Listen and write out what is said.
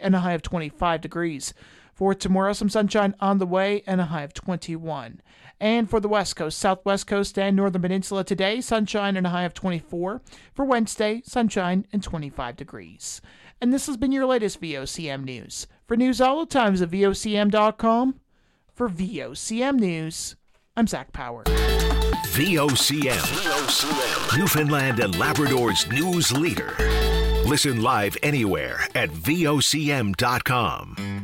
and a high of 25 degrees. For tomorrow, some sunshine on the way and a high of 21. And for the West Coast, Southwest Coast, and Northern Peninsula today, sunshine and a high of 24. For Wednesday, sunshine and 25 degrees. And this has been your latest VOCM News. For news all the times at VOCM.com, for VOCM News, I'm Zach Power. VOCM, Newfoundland and Labrador's news leader. Listen live anywhere at VOCM.com.